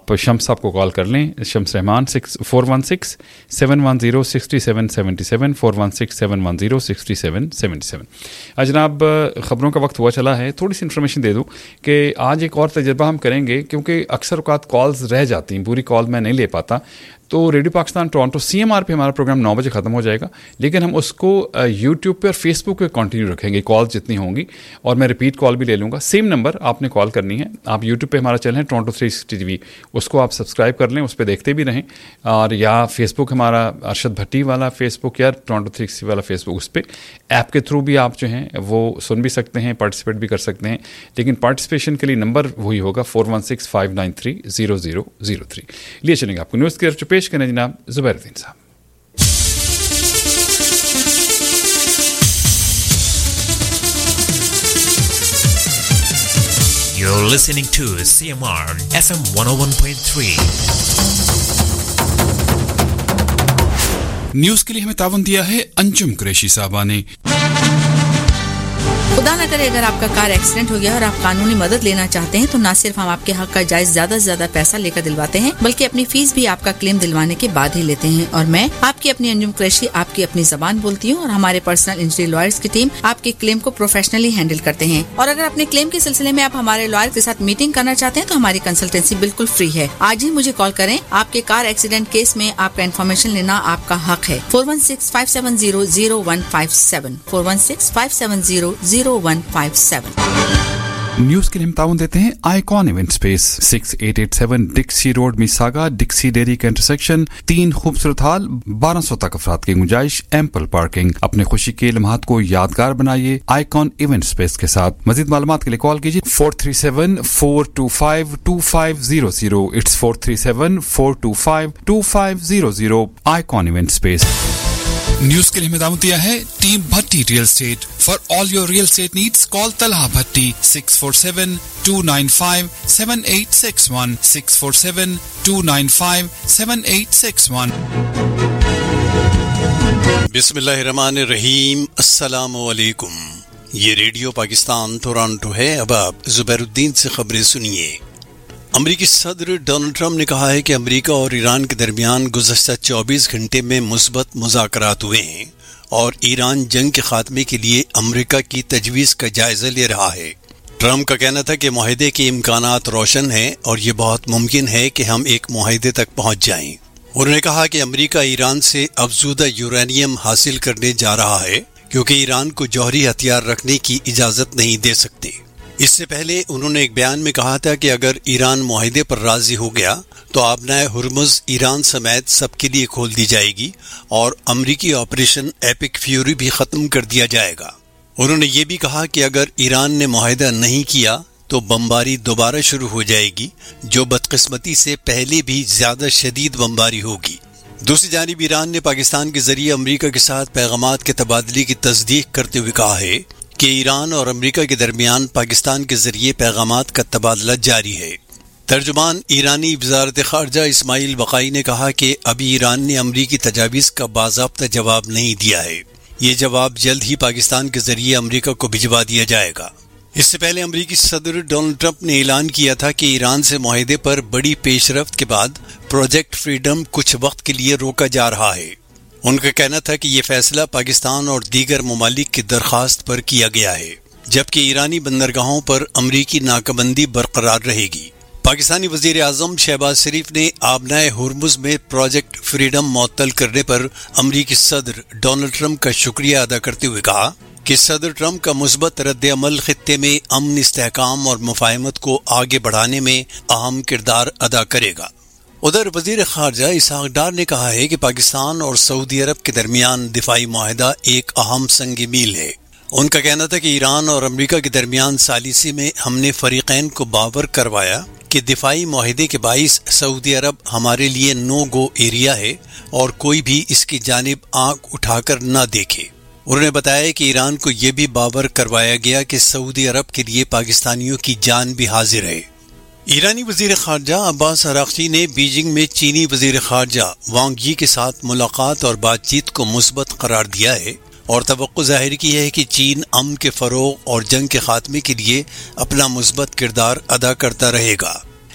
आप शम्स साहब को कॉल कर लें, शम्स रहमान 416-710-6777 416-710-6777। जनाब ख़बरों का वक्त हुआ चला है, थोड़ी सी इन्फॉर्मेशन दे दूँ कि आज एक और तजर्बा हम करेंगे, क्योंकि अक्सर औक़ात कॉल्स रह जाती हैं, पूरी कॉल मैं नहीं ले पाता। तो रेडियो पाकिस्तान टोरंटो CMR पे हमारा प्रोग्राम 9 बजे ख़त्म हो जाएगा, लेकिन हम उसको यूट्यूब पे और फेसबुक पे कंटिन्यू रखेंगे, कॉल्स जितनी होंगी, और मैं रिपीट कॉल भी ले लूँगा। सेम नंबर आपने कॉल करनी है। आप यूट्यूब पे हमारा चैनल है टोरंटो 360 TV, उसको आप सब्सक्राइब कर लें, उस पर देखते भी रहें। और या फेसबुक हमारा अरशद भट्टी वाला फेसबुक या टोरंटो 360 वाला फेसबुक, उस पर ऐप के थ्रू भी आप जो हैं वो सुन भी सकते हैं, पार्टिसिपेट भी कर सकते हैं। लेकिन पार्टिसिपेशन के लिए नंबर वही होगा 416-593-0003। लिए चलेंगे आपको न्यूज़ की तरफ पेश करने जनाब ज़ुबैरुद्दीन साहब। You're listening to CMR FM 101.3. News के लिए हमें तावन दिया है अंजुम कुरैशी साहबा ने। खुदा न करे अगर आपका कार एक्सीडेंट हो गया और आप कानूनी मदद लेना चाहते हैं, तो न सिर्फ हम आपके हक का जायज ज्यादा से ज्यादा पैसा लेकर दिलवाते हैं, बल्कि अपनी फीस भी आपका क्लेम दिलवाने के बाद ही लेते हैं। और मैं आपकी अपनी अंजुम कुरैशी आपकी अपनी जबान बोलती हूँ, और हमारे पर्सनल इंजरी लॉयर्स की टीम आपके क्लेम को प्रोफेशनली हैंडल करते हैं। और अगर अपने क्लेम के सिलसिले में आप हमारे लॉयर के साथ मीटिंग करना चाहते हैं, तो हमारी कंसल्टेंसी बिल्कुल फ्री है। आज ही मुझे कॉल करें, आपके कार एक्सीडेंट केस में आपका इन्फॉर्मेशन लेना आपका हक है। 416-570-0157 416-570-0157। न्यूज़ के लिए हम ताउन देते हैं icon event space, 6887 डिक्सी road मिसागा, डिक्सी dairy के इंटरसेक्शन, 3 खूबसूरत हॉल, 1200 तक अफराद की गुंजाइश, एम्पल पार्किंग। अपने खुशी के लम्हात को यादगार बनाइए आइकॉन इवेंट स्पेस के साथ। मजीद मालूमात के लिए कॉल कीजिए 437-425-2500। It's 437-425-2500। Icon event space. News के लिए हमें दावत दिया है team Bhatti real estate. For all your real estate needs call Talha भट्टी 647-295-7861 647-295-7861। बिस्मिल्लाहिर्रहमानिर्रहीम। अस्सलामु अलैकुम। ये रेडियो पाकिस्तान टोरंटो है। अब आप ज़ुबैरुद्दीन से खबरें सुनिए। अमरीकी सदर डोनाल्ड ट्रंप ने कहा है कि अमेरिका और ईरान के दरमियान गुज़श्ता 24 घंटे में मुस्बत मुज़ाकरात हुए हैं और ईरान जंग के खात्मे के लिए अमेरिका की तजवीज़ का जायज़ा ले रहा है। ट्रंप का कहना था कि मुआहदे के इम्कानात रोशन हैं और ये बहुत मुमकिन है कि हम एक मुआहदे तक पहुँच जाएं। उन्होंने कहा कि अमेरिका ईरान से अफज़ूदा यूरेनियम हासिल करने जा रहा है, क्योंकि ईरान को जौहरी हथियार रखने की इजाज़त नहीं दे सकते। इससे पहले उन्होंने एक बयान में कहा था कि अगर ईरान मुआहदे पर राजी हो गया तो आबनाए हुर्मुज़ ईरान समेत सबके लिए खोल दी जाएगी और अमरीकी ऑपरेशन एपिक फ्यूरी भी ख़त्म कर दिया जाएगा। उन्होंने ये भी कहा कि अगर ईरान ने मुआहदा नहीं किया तो बमबारी दोबारा शुरू हो जाएगी, जो बदकिस्मती से पहले भी ज़्यादा शदीद बमबारी होगी। दूसरी जानिब ईरान ने पाकिस्तान के जरिए अमरीका के साथ पैगामात के तबादले की तस्दीक करते हुए कहा है कि ईरान और अमेरिका के दरमियान पाकिस्तान के जरिए पैगामात का तबादला जारी है। तर्जुमान ईरानी वज़ारत ख़ारजा इस्माइल बक़ाई ने कहा कि अभी ईरान ने अमरीकी तजावीज़ का बाज़ाब्ता जवाब नहीं दिया है। ये जवाब जल्द ही पाकिस्तान के जरिए अमरीका को भिजवा दिया जाएगा। इससे पहले अमरीकी सदर डोनाल्ड ट्रंप ने ऐलान किया था कि ईरान से मुआहदे पर बड़ी पेशरफ्त के बाद प्रोजेक्ट फ्रीडम कुछ वक्त के लिए रोका जा रहा है। उनका कहना था कि ये फैसला पाकिस्तान और दीगर ममालिक की दरख्वास्त पर किया गया है, जबकि ईरानी बंदरगाहों पर अमरीकी नाकाबंदी बरकरार रहेगी। पाकिस्तानी वज़ीर आज़म शहबाज शरीफ ने आबनाए हुर्मुज़ में प्रोजेक्ट फ्रीडम मुअत्तल करने पर अमरीकी सदर डोनाल्ड ट्रंप का शुक्रिया अदा करते हुए कहा कि सदर ट्रंप का मुस्बत रद्द अमल खित्ते में अमन, इस्तेहकाम और मुफाहमत को आगे बढ़ाने में अहम किरदार अदा करेगा। उधर वज़ीर ख़ारजा इसहाक़ डार ने कहा है कि पाकिस्तान और सऊदी अरब के दरमियान दिफाई मुआहदा एक अहम संग मील है। उनका कहना था कि ईरान और अमेरिका के दरमियान सालिसी में हमने फरीक़ैन को बावर करवाया कि दिफाई मुआहदे के बाइस सऊदी अरब हमारे लिए नो गो एरिया है और कोई भी इसकी जानिब आंख उठाकर न देखे। उन्होंने बताया कि ईरान को यह भी बावर करवाया गया कि सऊदी अरब के लिए पाकिस्तानियों की जान भी हाजिर है। ईरानी वज़ीर ख़ारजा अब्बास अराग़ची ने बीजिंग में चीनी वज़ीर ख़ारजा वांग यी के साथ मुलाकात और बातचीत को मुस्बत करार दिया है और तवक्को ज़ाहिर की है कि चीन अमन के फ़रोग़ और जंग के खात्मे के लिए अपना मुस्बत किरदार अदा करता रहेगा।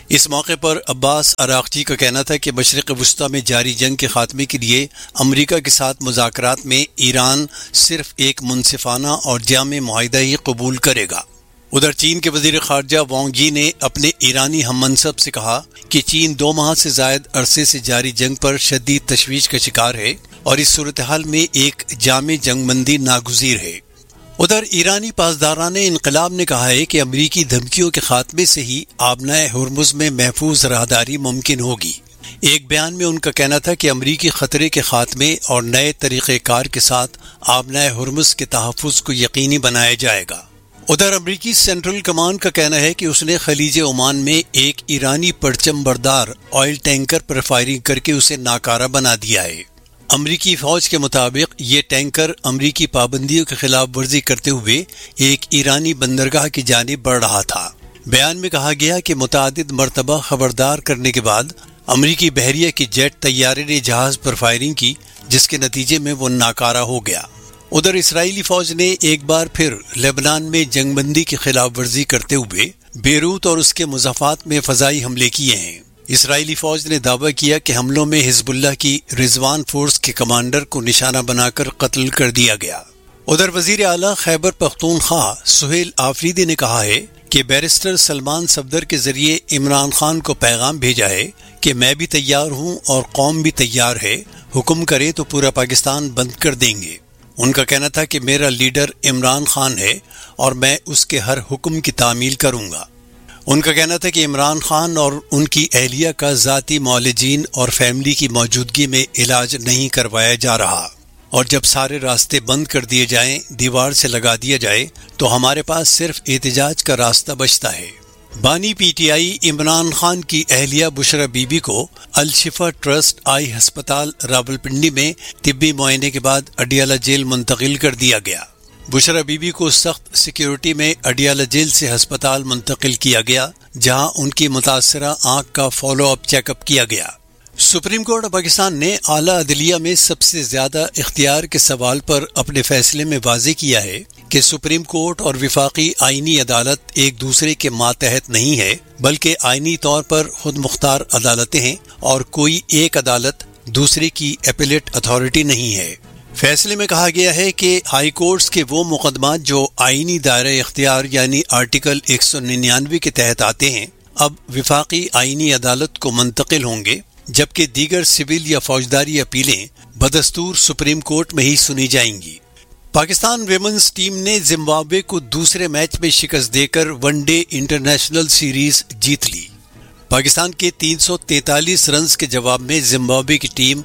اس موقع پر عباس عراقچی کا کہنا تھا کہ مشرق وسطیٰ میں جاری جنگ کے خاتمے کے لیے امریکہ کے ساتھ مذاکرات میں ایران صرف ایک منصفانہ اور جامع معاہدہ ہی قبول کرے گا۔ ادھر چین کے وزیر خارجہ وانگ جی نے اپنے ایرانی ہم منصب سے کہا کہ چین 2 ماہ سے زائد عرصے سے جاری جنگ پر شدید تشویش کا شکار ہے اور اس صورتحال میں ایک جامع جنگ بندی ناگزیر ہے۔ ادھر ایرانی پاسداران انقلاب نے کہا ہے کہ امریکی دھمکیوں کے خاتمے سے ہی آبنائے ہرمز میں محفوظ راہداری ممکن ہوگی۔ ایک بیان میں ان کا کہنا تھا کہ امریکی خطرے کے خاتمے اور نئے طریقہ کار کے ساتھ آبنائے ہرمز کے تحفظ کو یقینی بنایا جائے گا۔ ادھر امریکی سینٹرل کمانڈ کا کہنا ہے کہ اس نے خلیج عمان میں ایک ایرانی پرچم بردار آئل ٹینکر پر فائرنگ کر کے اسے ناکارہ بنا دیا ہے۔ امریکی فوج کے مطابق یہ ٹینکر امریکی پابندیوں کے خلاف ورزی کرتے ہوئے ایک ایرانی بندرگاہ کی جانب بڑھ رہا تھا۔ بیان میں کہا گیا کہ متعدد مرتبہ خبردار کرنے کے بعد امریکی بحریہ کی جیٹ طیارے نے جہاز پر فائرنگ کی، جس کے نتیجے میں وہ ناکارہ ہو گیا۔ ادھر اسرائیلی فوج نے ایک بار پھر لبنان میں جنگ بندی کی خلاف ورزی کرتے ہوئے بیروت اور اس کے مضافات میں فضائی حملے کیے ہیں۔ اسرائیلی فوج نے دعویٰ کیا کہ حملوں میں حزب اللہ کی رضوان فورس کے کمانڈر کو نشانہ بنا کر قتل کر دیا گیا۔ ادھر وزیر اعلیٰ خیبر پختونخوا سہیل آفریدی نے کہا ہے کہ بیرسٹر سلمان صفدر کے ذریعے عمران خان کو پیغام بھیجا ہے کہ میں بھی تیار ہوں اور قوم بھی تیار ہے، حکم کرے تو پورا پاکستان بند کر دیں گے۔ ان کا کہنا تھا کہ میرا لیڈر عمران خان ہے اور میں اس کے ہر حکم کی تعمیل کروں گا۔ ان کا کہنا تھا کہ عمران خان اور ان کی اہلیہ کا ذاتی معالجین اور فیملی کی موجودگی میں علاج نہیں کروایا جا رہا، اور جب سارے راستے بند کر دیے جائیں، دیوار سے لگا دیا جائے، تو ہمارے پاس صرف احتجاج کا راستہ بچتا ہے۔ بانی P T I Imran Khan کی اہلیہ بشرا بی بی کو الشفا ٹرسٹ آئی ہسپتال راولپنڈی میں طبی معائنے کے بعد اڈیالہ جیل منتقل کر دیا گیا۔ بشرا بی بی کو سخت سیکیورٹی میں اڈیالہ جیل سے ہسپتال منتقل کیا گیا، جہاں ان کی متاثرہ آنکھ کا فالو اپ چیک اپ کیا گیا۔ سپریم کورٹ پاکستان نے اعلیٰ عدلیہ میں سب سے زیادہ اختیار کے سوال پر اپنے فیصلے میں واضح کیا ہے کہ سپریم کورٹ اور وفاقی آئینی عدالت ایک دوسرے کے ماتحت نہیں ہے، بلکہ آئینی طور پر خود مختار عدالتیں ہیں اور کوئی ایک عدالت دوسرے کی اپیلیٹ اتھارٹی نہیں ہے۔ فیصلے میں کہا گیا ہے کہ ہائی کورٹس کے وہ مقدمات جو آئینی دائرہ اختیار یعنی آرٹیکل 199 کے تحت آتے ہیں، اب وفاقی آئینی عدالت کو منتقل ہوں گے، جبکہ دیگر سول یا فوجداری اپیلیں بدستور سپریم کورٹ میں ہی سنی جائیں گی۔ پاکستان ویمنز ٹیم نے زمبابوے کو دوسرے میچ میں شکست دے کر ون ڈے انٹرنیشنل سیریز جیت لی۔ پاکستان کے 343 رنز کے جواب میں زمبابوے کی ٹیم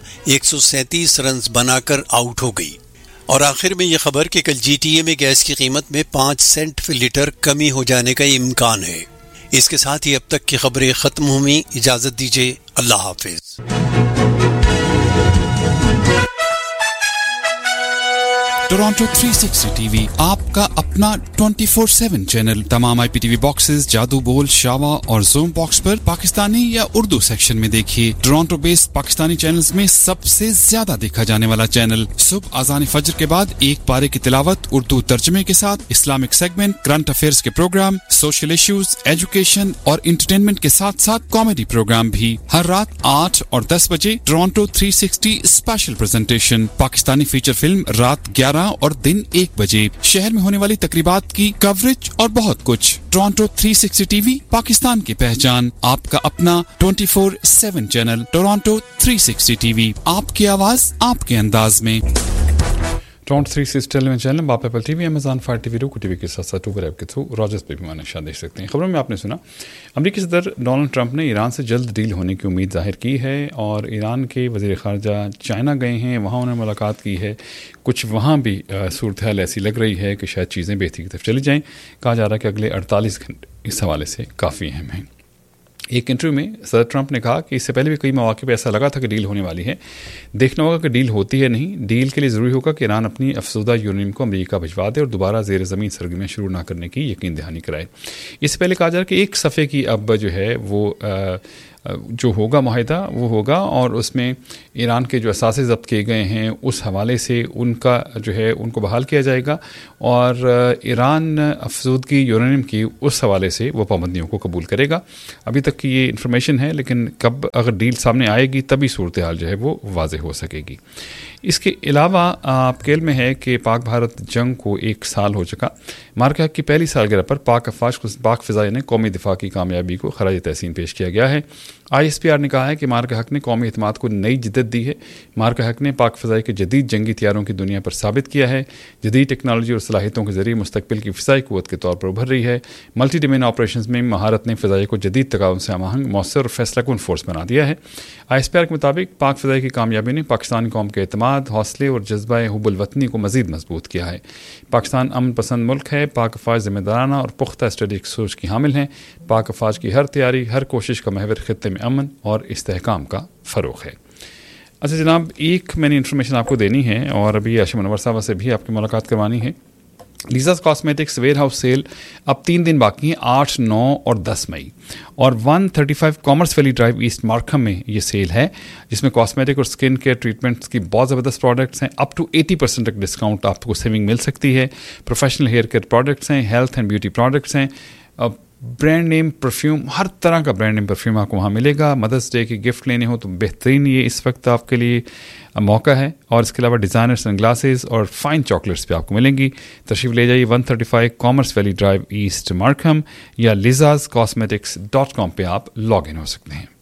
137 رنز بنا کر آؤٹ ہو گئی۔ اور آخر میں یہ خبر کہ کل جی ٹی اے میں گیس کی قیمت میں 5 سینٹ فی لیٹر کمی ہو جانے کا امکان ہے۔ اس کے ساتھ ہی اب تک کی خبریں ختم ہوئیں۔ اجازت دیجیے، اللہ حافظ۔ ٹورانٹو 360 ٹی وی آپ کا اپنا 24/7 چینل۔ تمام آئی پی ٹی وی باکسز، جادو بول، شاوا اور زوم باکس پر پاکستانی یا اردو سیکشن میں دیکھیے۔ ٹورانٹو بیسڈ پاکستانی چینلز میں سب سے زیادہ دیکھا جانے والا چینل۔ صبح اذان فجر کے بعد ایک پارے کی تلاوت اردو ترجمے کے ساتھ، اسلامک سیگمنٹ، کرنٹ افیئرز کے پروگرام، سوشل ایشوز، ایجوکیشن اور انٹرٹینمنٹ کے ساتھ ساتھ کامیڈی پروگرام بھی۔ ہر رات 8 اور 10 بجے Toronto 360 special presentation, Pakistani feature film رات 11 اور دن 1 بجے، شہر میں ہونے والی تقریبات کی کوریج اور بہت کچھ۔ ٹورانٹو 360 ٹی وی، پاکستان کی پہچان، آپ کا اپنا 24/7 چینل۔ ٹورانٹو 360 ٹی وی، آپ کی آواز آپ کے انداز میں۔ ٹورانٹو 360 ٹیلیویژن چینل، باپ apple T V, Amazon fire T V, روکو ٹی وی کے ساتھ ساتھ اوبر ایپ کے تھرو راجرز پہ بھی ہمارے دیکھ سکتے ہیں۔ خبروں میں آپ نے سنا امریکی صدر ڈونلڈ ٹرمپ نے ایران سے جلد ڈیل ہونے کی امید ظاہر کی ہے، اور ایران کے وزیر خارجہ چائنا گئے ہیں، وہاں انہوں نے ملاقات کی ہے۔ کچھ وہاں بھی صورتحال ایسی لگ رہی ہے کہ شاید چیزیں بہتری کی طرف چلی جائیں۔ کہا جا رہا ہے کہ اگلے 48 گھنٹے اس حوالے سے کافی اہم ہیں۔ ایک انٹرویو میں صدر ٹرمپ نے کہا کہ اس سے پہلے بھی کئی مواقع پہ ایسا لگا تھا کہ ڈیل ہونے والی ہے، دیکھنا ہوگا کہ ڈیل ہوتی ہے نہیں۔ ڈیل کے لیے ضروری ہوگا کہ ایران اپنی افزودہ یورینیم کو امریکہ بھجوا دے اور دوبارہ زیر زمین سرگرمیاں شروع نہ کرنے کی یقین دہانی کرائے۔ اس سے پہلے کہا جا رہا ہے کہ ایک صفحے کی اب جو ہے وہ جو ہوگا معاہدہ وہ ہوگا، اور اس میں ایران کے جو اثاثے ضبط کیے گئے ہیں اس حوالے سے ان کا جو ہے ان کو بحال کیا جائے گا، اور ایران افزودگی یورینیم کی اس حوالے سے وہ پابندیوں کو قبول کرے گا۔ ابھی تک کی یہ انفارمیشن ہے، لیکن کب اگر ڈیل سامنے آئے گی تبھی صورتحال جو ہے وہ واضح ہو سکے گی۔ اس کے علاوہ آپ کے علم میں ہے کہ پاک بھارت جنگ کو 1 سال ہو چکا۔ مارکہ حق کی پہلی سالگرہ پر پاک افواج کو پاک فضائیہ نے قومی دفاع کی کامیابی کو خراج تحسین پیش کیا گیا ہے۔ ISPR نے کہا ہے کہ مارکہ حق نے قومی اعتماد کو نئی جدت دی ہے۔ مارکہ حق نے پاک فضائیہ کے جدید جنگی ہتھیاروں کی دنیا پر ثابت کیا ہے، جدید ٹیکنالوجی اور صلاحیتوں کے ذریعے مستقبل کی فضائی قوت کے طور پر ابھر رہی ہے۔ ملٹی ڈومین آپریشنز میں مہارت نے فضائیہ کو جدید تقاضوں سے ہم آہنگ، مؤثر اور فیصلہ کن فورس بنا دیا ہے۔ ISPR کے مطابق پاک فضائیہ کی کامیابی نے پاکستانی قوم کے اعتماد، حوصلے اور جذبہ حب الوطنی کو مزید مضبوط کیا ہے۔ پاکستان امن پسند ملک ہے، پاک افواج ذمہ دارانہ اور پختہ اسٹریٹجک سوچ کی حامل ہیں۔ پاک افواج کی ہر تیاری، ہر کوشش کا محور خطے میں امن اور استحکام کا فروغ ہے۔ اچھا جناب، ایک میں نے انفارمیشن آپ کو دینی ہے اور ابھی عاشم انور صاحبہ سے بھی آپ کی ملاقات کروانی ہے۔ لیزاز کاسمیٹکس ویئر ہاؤس سیل اب 3 دن باقی ہیں، 8، 9 اور 10 مئی، اور 135 commerce valley drive asset Markham میں یہ سیل ہے، جس میں کاسمیٹک اور سکن کیئر ٹریٹمنٹس کی بہت زبردست پروڈکٹس ہیں۔ اپ ٹو 80% تک ڈسکاؤنٹ آپ کو سیونگ مل سکتی ہے۔ پروفیشنل ہیئر کیئر پروڈکٹس ہیں، ہیلتھ اینڈ بیوٹی پروڈکٹس ہیں، برانڈ نیم پرفیوم، ہر طرح کا برانڈ نیم پرفیوم آپ کو وہاں ملے گا۔ مدرس ڈے کے گفٹ لینے ہو تو بہترین یہ اس وقت آپ کے لیے موقع ہے، اور اس کے علاوہ ڈیزائنر سن گلاسز اور فائن چاکلیٹس بھی آپ کو ملیں گی۔ تشریف لے جائیے 135 commerce valley drive asset Markham, یا lizazcosmetics.com پہ آپ لاگ ان ہو سکتے ہیں۔